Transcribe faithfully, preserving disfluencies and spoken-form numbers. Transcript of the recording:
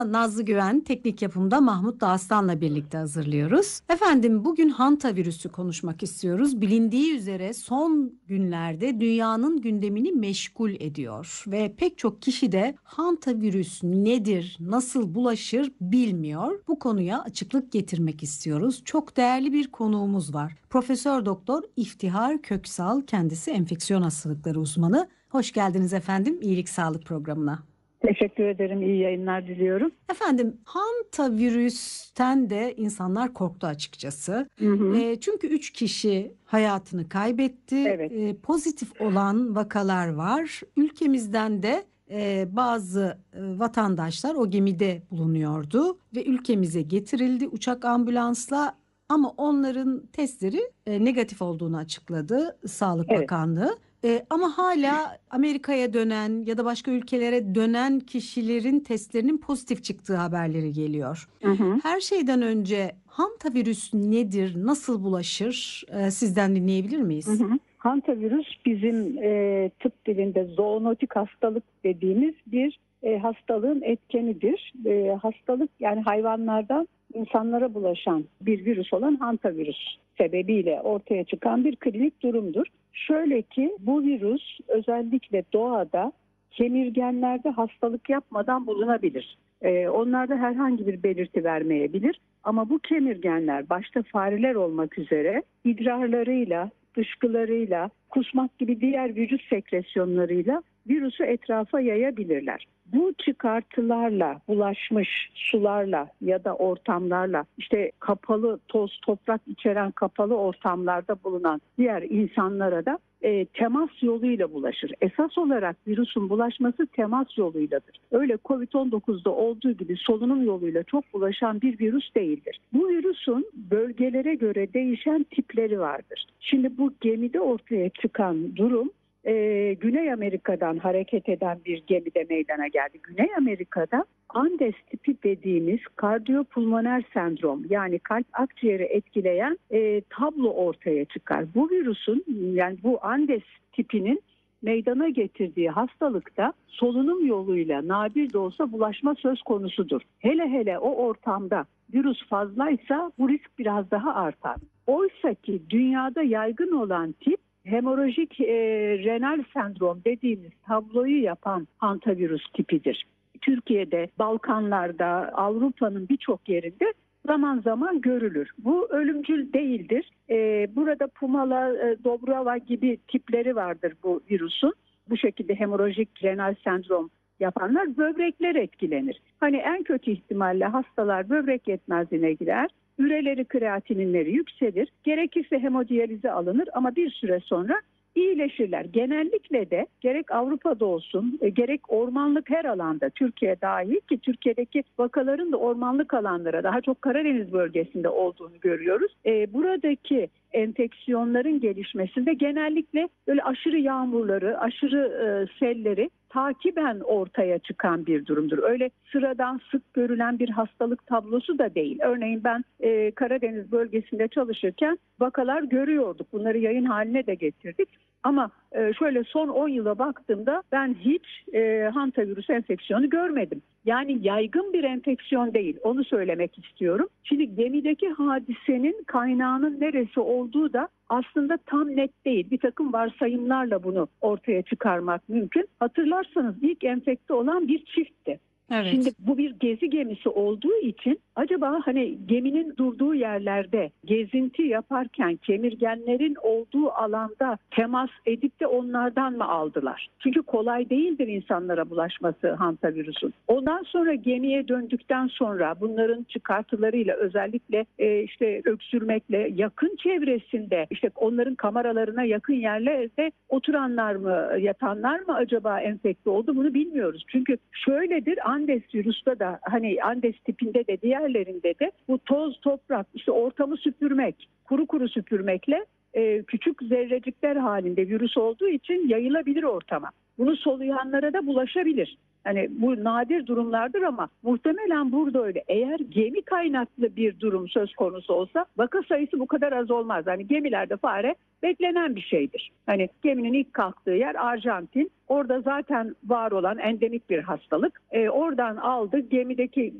Nazlı Güven, teknik yapımda Mahmut Dağıstan'la birlikte hazırlıyoruz. Efendim bugün Hanta virüsü konuşmak istiyoruz. Bilindiği üzere son günlerde dünyanın gündemini meşgul ediyor ve pek çok kişi de Hanta virüs nedir, nasıl bulaşır bilmiyor. Bu konuya açıklık getirmek istiyoruz. Çok değerli bir konuğumuz var. Profesör Doktor İftihar Köksal, kendisi enfeksiyon hastalıkları uzmanı. Hoş geldiniz efendim İyilik Sağlık programına. Teşekkür ederim. İyi yayınlar diliyorum. Efendim Hanta virüsten de insanlar korktu açıkçası. Hı hı. E, çünkü üç kişi hayatını kaybetti. Evet. E, pozitif olan vakalar var. Ülkemizden de e, bazı e, vatandaşlar o gemide bulunuyordu ve ülkemize getirildi uçak ambulansla. Ama onların testleri e, negatif olduğunu açıkladı Sağlık Evet. Bakanlığı. E, ama hala Amerika'ya dönen ya da başka ülkelere dönen kişilerin testlerinin pozitif çıktığı haberleri geliyor. Hı hı. Her şeyden önce hantavirüs nedir, nasıl bulaşır? E, sizden dinleyebilir miyiz? Hı hı. Hantavirüs bizim e, tıp dilinde zoonotik hastalık dediğimiz bir e, hastalığın etkenidir. E, hastalık yani hayvanlardan insanlara bulaşan bir virüs olan hantavirüs sebebiyle ortaya çıkan bir klinik durumdur. Şöyle ki bu virüs özellikle doğada kemirgenlerde hastalık yapmadan bulunabilir. Ee, onlarda herhangi bir belirti vermeyebilir ama bu kemirgenler başta fareler olmak üzere idrarlarıyla, dışkılarıyla, kusmak gibi diğer vücut sekresyonlarıyla virüsü etrafa yayabilirler. Bu çıkartılarla, bulaşmış sularla ya da ortamlarla, işte kapalı toz, toprak içeren kapalı ortamlarda bulunan diğer insanlara da e, temas yoluyla bulaşır. Esas olarak virüsün bulaşması temas yoluyladır. Öyle kovid on dokuzda olduğu gibi solunum yoluyla çok bulaşan bir virüs değildir. Bu virüsün bölgelere göre değişen tipleri vardır. Şimdi bu gemide ortaya çıkan durum Ee, Güney Amerika'dan hareket eden bir gemide meydana geldi. Güney Amerika'da Andes tipi dediğimiz kardiyopulmoner sendrom yani kalp akciğeri etkileyen e, tablo ortaya çıkar. Bu virüsün yani bu Andes tipinin meydana getirdiği hastalıkta solunum yoluyla nadir de olsa bulaşma söz konusudur. Hele hele o ortamda virüs fazlaysa bu risk biraz daha artar. Oysa ki dünyada yaygın olan tip hemorajik e, renal sendrom dediğimiz tabloyu yapan hantavirüs tipidir. Türkiye'de, Balkanlarda, Avrupa'nın birçok yerinde zaman zaman görülür. Bu ölümcül değildir. E, burada Pumala, e, Dobrava gibi tipleri vardır bu virüsün. Bu şekilde hemorajik renal sendrom yapanlar böbrekler etkilenir. Hani en kötü ihtimalle hastalar böbrek yetmezliğine girer. Üreleri, kreatininleri yükselir. Gerekirse hemodiyalize alınır ama bir süre sonra iyileşirler. Genellikle de gerek Avrupa'da olsun, gerek ormanlık her alanda, Türkiye dahil ki Türkiye'deki vakaların da ormanlık alanlara, daha çok Karadeniz bölgesinde olduğunu görüyoruz. E, buradaki enfeksiyonların gelişmesinde genellikle böyle aşırı yağmurları, aşırı e, selleri takiben ortaya çıkan bir durumdur. Öyle sıradan sık görülen bir hastalık tablosu da değil. Örneğin ben e, Karadeniz bölgesinde çalışırken vakalar görüyorduk. Bunları yayın haline de getirdik. Ama e, şöyle son on yıla baktığımda ben hiç e, hantavirüs enfeksiyonu görmedim. Yani yaygın bir enfeksiyon değil. Onu söylemek istiyorum. Şimdi gemideki hadisenin kaynağının neresi olduğu da aslında tam net değil. Bir takım varsayımlarla bunu ortaya çıkarmak mümkün. Hatırlarsanız ilk enfekte olan bir çiftti. Evet. Şimdi bu bir gezi gemisi olduğu için acaba hani geminin durduğu yerlerde gezinti yaparken kemirgenlerin olduğu alanda temas edip de onlardan mı aldılar? Çünkü kolay değildir insanlara bulaşması hantavirüsün. Ondan sonra gemiye döndükten sonra bunların çıkartılarıyla özellikle e, işte öksürmekle yakın çevresinde işte onların kameralarına yakın yerlerde oturanlar mı yatanlar mı acaba enfekte oldu bunu bilmiyoruz. Çünkü şöyledir Andes virüsü de hani Andes tipinde de diğerlerinde de bu toz toprak işte ortamı süpürmek kuru kuru süpürmekle e, küçük zerrecikler halinde virüs olduğu için yayılabilir ortama. Bunu soluyanlara da bulaşabilir. Hani bu nadir durumlardır ama muhtemelen burada öyle. Eğer gemi kaynaklı bir durum söz konusu olsa vaka sayısı bu kadar az olmaz. Hani gemilerde fare beklenen bir şeydir. Hani geminin ilk kalktığı yer Arjantin. Orada zaten var olan endemik bir hastalık. E, oradan aldı gemideki